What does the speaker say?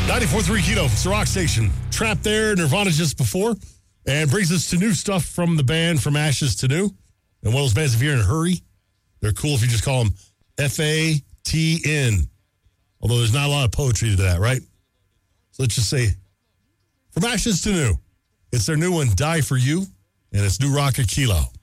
94.3 Kilo, it's the rock station. Trapped there, Nirvana just before, and brings us to new stuff from the band From Ashes to New. And one of those bands, if you're in a hurry, they're cool if you just call them FATN. Although there's not a lot of poetry to that, right? So let's just say From Ashes to New. It's their new one, Die For You, and it's New Rock at Kilo.